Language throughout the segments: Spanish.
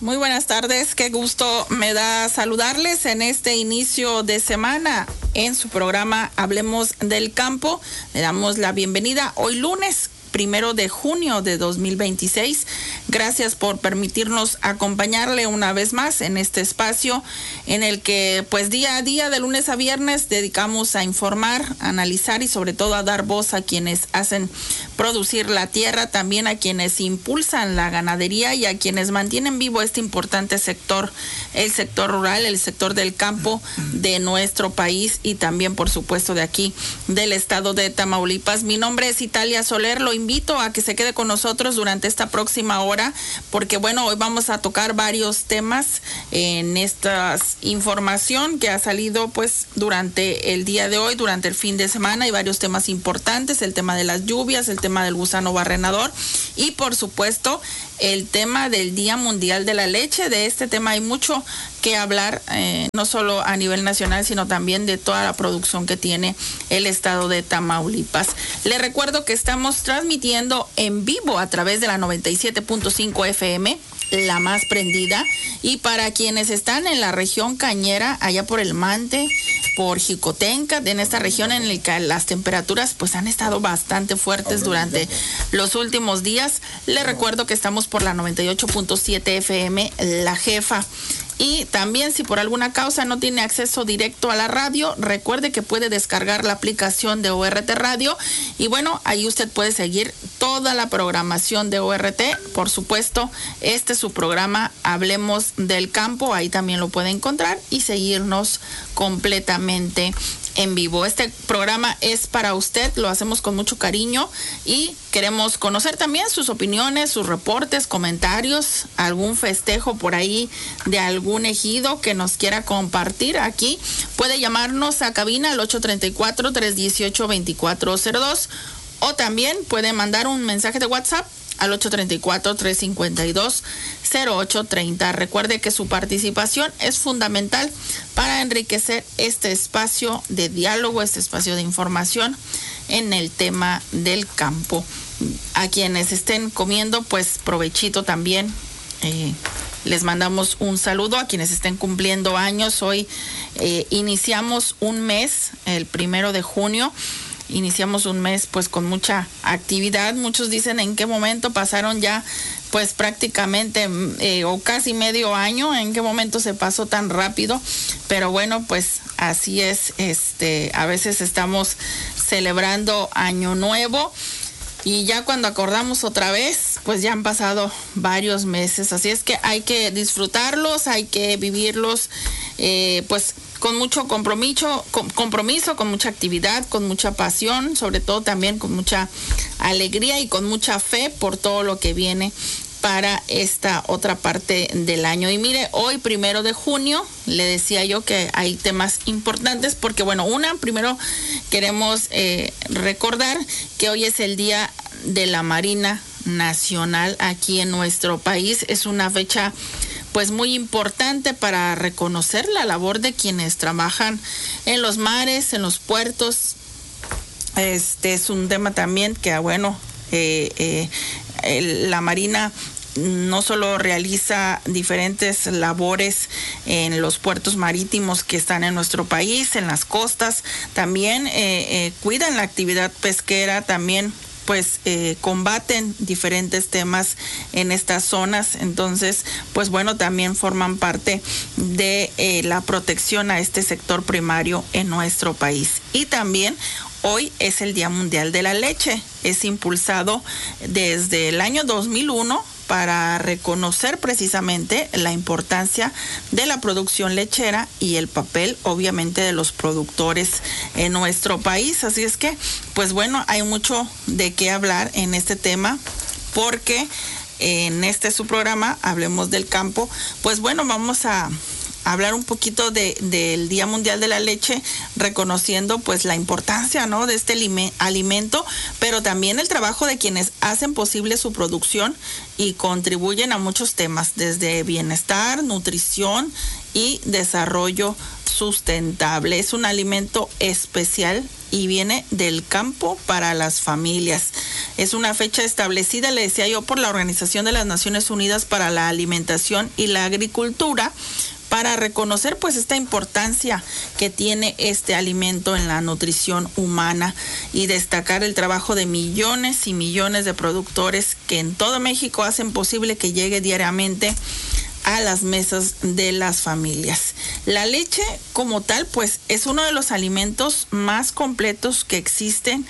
Muy buenas tardes, qué gusto me da saludarles en este inicio de semana en su programa Hablemos del Campo. Le damos la bienvenida hoy lunes 1 de junio de 2026. Gracias por permitirnos acompañarle una vez más en este espacio en el que pues día a día, de lunes a viernes, dedicamos a informar, a analizar y sobre todo a dar voz a quienes hacen producir la tierra, también a quienes impulsan la ganadería y a quienes mantienen vivo este importante sector, el sector rural, el sector del campo de nuestro país y también por supuesto de aquí del estado de Tamaulipas. Mi nombre es Italia Soler, lo invito a que se quede con nosotros durante esta próxima hora porque bueno, hoy vamos a tocar varios temas en esta información que ha salido pues durante el día de hoy, durante el fin de semana. Hay varios temas importantes, el tema de las lluvias, el tema del gusano barrenador y por supuesto el tema del Día Mundial de la Leche. De este tema hay mucho que hablar, no solo a nivel nacional, sino también de toda la producción que tiene el estado de Tamaulipas. Les recuerdo que estamos transmitiendo en vivo a través de la 97.5 FM, la más prendida, y para quienes están en la región cañera, allá por el Mante, por Jicotenca, en esta región en la que las temperaturas pues han estado bastante fuertes durante los últimos días. Les recuerdo que estamos por la 98.7 FM, La Jefa. Y también si por alguna causa no tiene acceso directo a la radio, recuerde que puede descargar la aplicación de ORT Radio y bueno, ahí usted puede seguir toda la programación de ORT. Por supuesto, este es su programa Hablemos del Campo, ahí también lo puede encontrar y seguirnos completamente en vivo. Este programa es para usted, lo hacemos con mucho cariño y queremos conocer también sus opiniones, sus reportes, comentarios, algún festejo por ahí de algún ejido que nos quiera compartir aquí. Puede llamarnos a cabina al 834-318-2402 o también puede mandar un mensaje de WhatsApp al 834-352-0830. Recuerde que su participación es fundamental para enriquecer este espacio de diálogo, este espacio de información en el tema del campo. A quienes estén comiendo, pues provechito también. Les mandamos un saludo a quienes estén cumpliendo años. Hoy iniciamos un mes, el 1 de junio. Iniciamos un mes pues con mucha actividad. Muchos dicen en qué momento pasaron ya pues prácticamente o casi medio año, en qué momento se pasó tan rápido, pero bueno, pues así es. A veces estamos celebrando Año Nuevo y ya cuando acordamos otra vez, pues ya han pasado varios meses, así es que hay que disfrutarlos, hay que vivirlos pues con mucho compromiso, con mucha actividad, con mucha pasión, sobre todo también con mucha alegría y con mucha fe por todo lo que viene para esta otra parte del año. Y mire, hoy 1 de junio, le decía yo que hay temas importantes porque bueno, primero queremos recordar que hoy es el Día de la Marina Nacional aquí en nuestro país. Es una fecha pues muy importante para reconocer la labor de quienes trabajan en los mares, en los puertos. Es un tema también que bueno, la Marina no solo realiza diferentes labores en los puertos marítimos que están en nuestro país, en las costas, también cuidan la actividad pesquera, también pues combaten diferentes temas en estas zonas. Entonces pues bueno, también forman parte de la protección a este sector primario en nuestro país. Y también hoy es el Día Mundial de la Leche. Es impulsado desde el año 2001 para reconocer precisamente la importancia de la producción lechera y el papel obviamente de los productores en nuestro país. Así es que pues bueno, hay mucho de qué hablar en este tema porque en su programa Hablemos del Campo, pues bueno, vamos a hablar un poquito del Día Mundial de la Leche, reconociendo pues la importancia, ¿no?, de este alimento, pero también el trabajo de quienes hacen posible su producción y contribuyen a muchos temas, desde bienestar, nutrición y desarrollo sustentable. Es un alimento especial y viene del campo para las familias. Es una fecha establecida, le decía yo, por la Organización de las Naciones Unidas para la Alimentación y la Agricultura, para reconocer pues esta importancia que tiene este alimento en la nutrición humana y destacar el trabajo de millones y millones de productores que en todo México hacen posible que llegue diariamente a las mesas de las familias. La leche como tal pues es uno de los alimentos más completos que existen.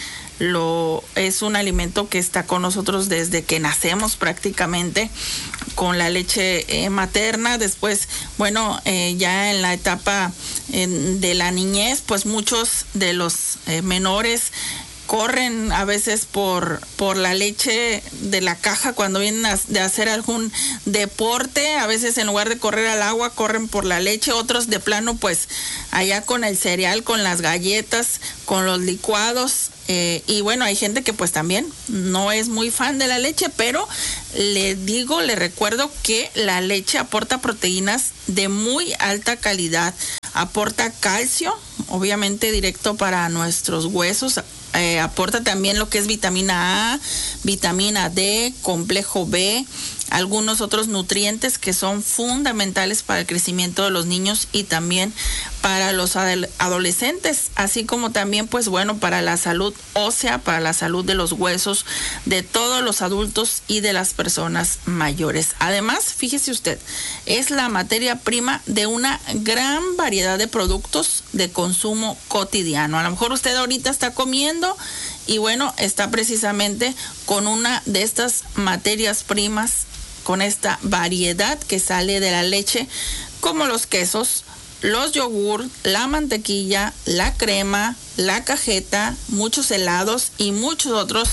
Es un alimento que está con nosotros desde que nacemos prácticamente, con la leche materna. Después, bueno, ya en la etapa de la niñez, pues muchos de los menores corren a veces por la leche de la caja cuando vienen de hacer algún deporte. A veces en lugar de correr al agua corren por la leche, otros de plano pues allá con el cereal, con las galletas, con los licuados. Y bueno, hay gente que pues también no es muy fan de la leche, pero le recuerdo que la leche aporta proteínas de muy alta calidad, aporta calcio, obviamente directo para nuestros huesos, aporta también lo que es vitamina A, vitamina D, complejo B, algunos otros nutrientes que son fundamentales para el crecimiento de los niños y también para los adolescentes, así como también pues bueno, para la salud ósea, para la salud de los huesos de todos los adultos y de las personas mayores. Además, fíjese usted, es la materia prima de una gran variedad de productos de consumo cotidiano. A lo mejor usted ahorita está comiendo y bueno, está precisamente con una de estas materias primas, con esta variedad que sale de la leche, como los quesos, los yogur, la mantequilla, la crema, la cajeta, muchos helados y muchos otros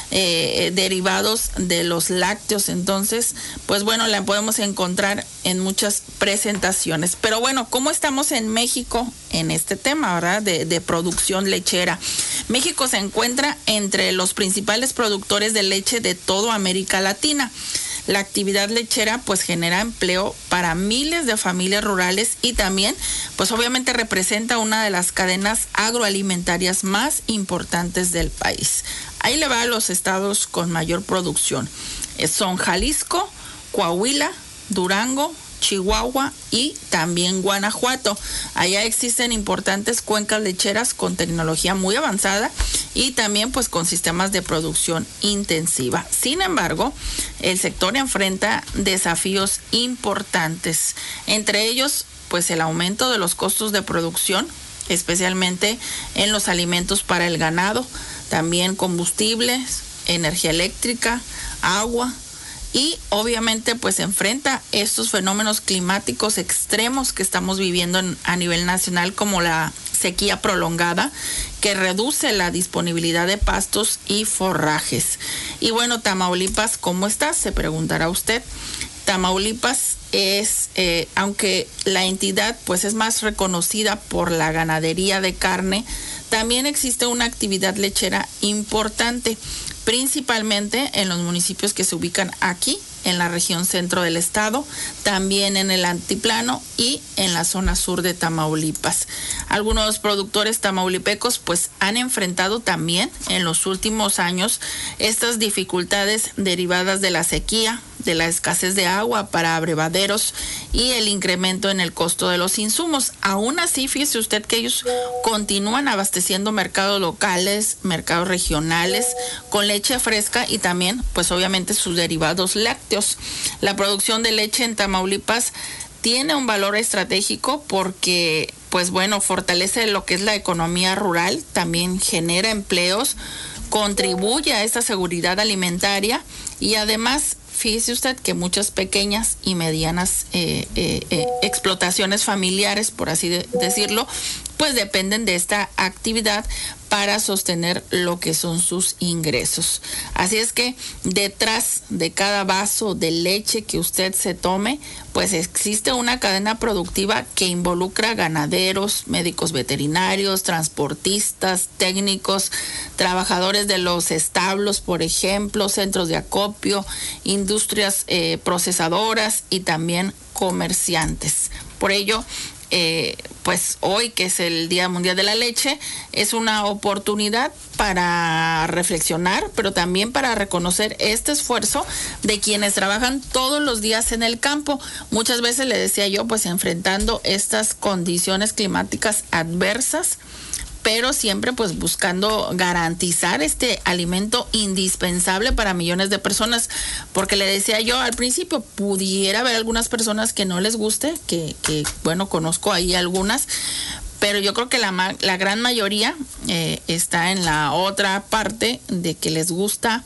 derivados de los lácteos. Entonces, pues bueno, la podemos encontrar en muchas presentaciones. Pero bueno, ¿cómo estamos en México en este tema, verdad? De producción lechera. México se encuentra entre los principales productores de leche de toda América Latina. La actividad lechera pues genera empleo para miles de familias rurales y también pues obviamente representa una de las cadenas agroalimentarias más importantes del país. Ahí le va a los estados con mayor producción. Son Jalisco, Coahuila, Durango, Chihuahua y también Guanajuato. Allá existen importantes cuencas lecheras con tecnología muy avanzada y también pues con sistemas de producción intensiva. Sin embargo, el sector enfrenta desafíos importantes, entre ellos pues el aumento de los costos de producción, especialmente en los alimentos para el ganado, también combustibles, energía eléctrica, agua. Y obviamente pues enfrenta estos fenómenos climáticos extremos que estamos viviendo a nivel nacional, como la sequía prolongada, que reduce la disponibilidad de pastos y forrajes. Y bueno, Tamaulipas, ¿cómo está?, se preguntará usted. Tamaulipas es, aunque la entidad pues es más reconocida por la ganadería de carne, también existe una actividad lechera importante, principalmente en los municipios que se ubican aquí en la región centro del estado, también en el altiplano y en la zona sur de Tamaulipas. Algunos productores tamaulipecos pues han enfrentado también en los últimos años estas dificultades derivadas de la sequía, de la escasez de agua para abrevaderos y el incremento en el costo de los insumos. Aún así, fíjese usted que ellos continúan abasteciendo mercados locales, mercados regionales, con leche fresca y también, pues obviamente, sus derivados lácteos. La producción de leche en Tamaulipas tiene un valor estratégico porque, pues bueno, fortalece lo que es la economía rural, también genera empleos, contribuye a esta seguridad alimentaria y además, fíjese usted que muchas pequeñas y medianas explotaciones familiares, por así decirlo, pues dependen de esta actividad para sostener lo que son sus ingresos. Así es que detrás de cada vaso de leche que usted se tome, pues existe una cadena productiva que involucra ganaderos, médicos veterinarios, transportistas, técnicos, trabajadores de los establos, por ejemplo, centros de acopio, industrias procesadoras y también comerciantes. Por ello, pues hoy, que es el Día Mundial de la Leche, es una oportunidad para reflexionar, pero también para reconocer este esfuerzo de quienes trabajan todos los días en el campo. Muchas veces, le decía yo, pues enfrentando estas condiciones climáticas adversas, pero siempre pues buscando garantizar este alimento indispensable para millones de personas, porque le decía yo al principio, pudiera haber algunas personas que no les guste, que bueno, conozco ahí algunas, pero yo creo que la gran mayoría está en la otra parte de que les gusta.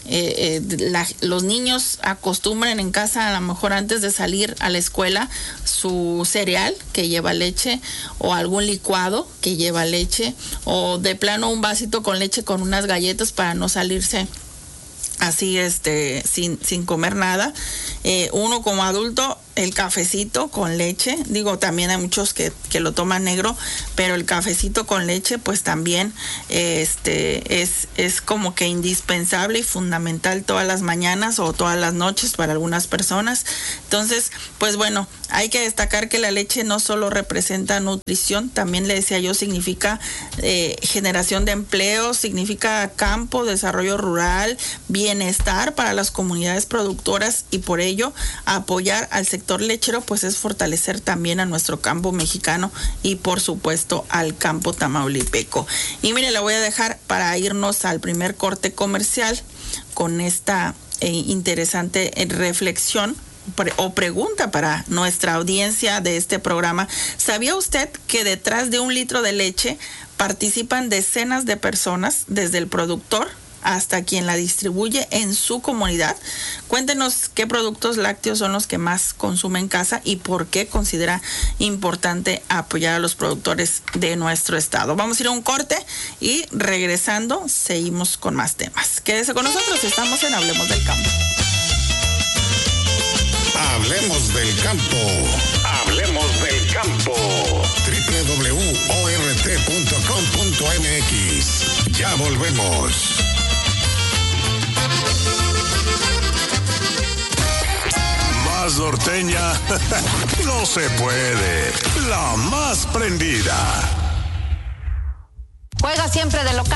Los niños acostumbran en casa, a lo mejor antes de salir a la escuela, su cereal que lleva leche, o algún licuado que lleva leche, o de plano un vasito con leche con unas galletas para no salirse así sin comer nada. Uno como adulto, el cafecito con leche, digo, también hay muchos que lo toman negro, pero el cafecito con leche pues también es como que indispensable y fundamental todas las mañanas o todas las noches para algunas personas. Entonces, pues bueno, hay que destacar que la leche no solo representa nutrición, también le decía yo, significa generación de empleo, significa campo, desarrollo rural, bienestar para las comunidades productoras, y por ello apoyar al sector lechero pues es fortalecer también a nuestro campo mexicano y por supuesto al campo tamaulipeco. Y mire, le voy a dejar para irnos al primer corte comercial con esta interesante reflexión o pregunta para nuestra audiencia de este programa. ¿Sabía usted que detrás de un litro de leche participan decenas de personas, desde el productor hasta quien la distribuye en su comunidad? Cuéntenos qué productos lácteos son los que más consume en casa y por qué considera importante apoyar a los productores de nuestro estado. Vamos a ir a un corte y regresando seguimos con más temas. Quédese con nosotros, estamos en Hablemos del Campo. Hablemos del campo. Hablemos del campo. www.ort.com.mx. Ya volvemos. Más norteña no se puede. La más prendida. Juega siempre de local.